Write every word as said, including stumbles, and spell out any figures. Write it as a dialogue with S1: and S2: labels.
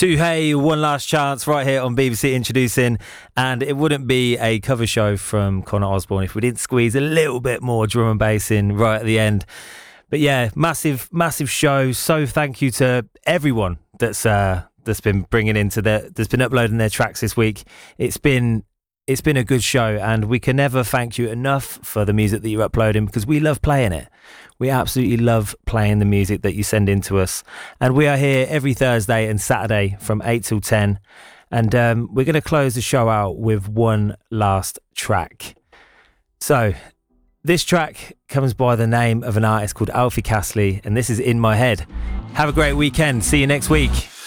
S1: To Hey, One Last Chance, right here on B B C Introducing. And it wouldn't be a cover show from Connor Osborne if we didn't squeeze a little bit more drum and bass in right at the end. But yeah, massive, massive show. So thank you to everyone that's uh, that's been bringing into the that's been uploading their tracks this week. It's been it's been a good show, and we can never thank you enough for the music that you're uploading, because we love playing it. We absolutely love playing the music that you send in to us. And we are here every Thursday and Saturday from eight till ten. And um, we're going to close the show out with one last track. So this track comes by the name of an artist called Alfie Castley, and this is In My Head. Have a great weekend. See you next week.